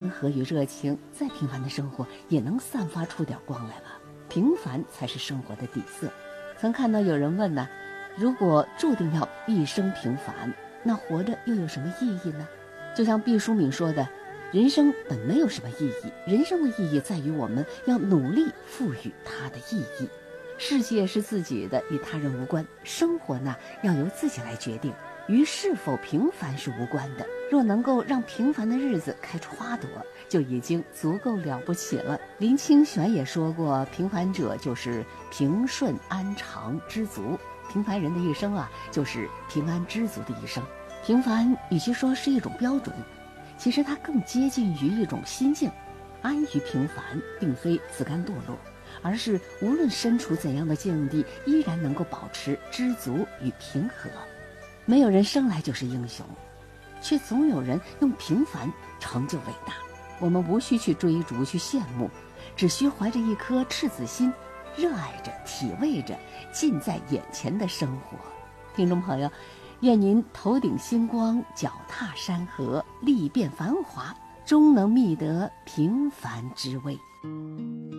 和与热情，再平凡的生活也能散发出点光来吧。平凡才是生活的底色。曾看到有人问呢，如果注定要一生平凡，那活着又有什么意义呢？就像毕淑敏说的，人生本没有什么意义，人生的意义在于我们要努力赋予它的意义。世界是自己的，与他人无关，生活呢要由自己来决定，与是否平凡是无关的。若能够让平凡的日子开出花朵，就已经足够了不起了。林清玄也说过，平凡者就是平顺安常知足，平凡人的一生啊，就是平安知足的一生。平凡与其说是一种标准，其实它更接近于一种心境。安于平凡并非自甘堕落，而是无论身处怎样的境地，依然能够保持知足与平和。没有人生来就是英雄，却总有人用平凡成就伟大。我们无需去追逐去羡慕，只需怀着一颗赤子心，热爱着体味着近在眼前的生活。听众朋友，愿您头顶星光，脚踏山河，历遍繁华，终能觅得平凡之味。